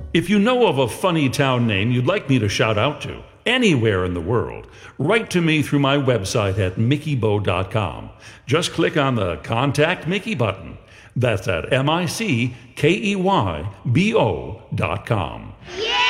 If you know of a funny town name you'd like me to shout out to, anywhere in the world, write to me through my website at mickeybo.com. Just click on the Contact Mickey button. That's at MICKEYBO.com. Yeah!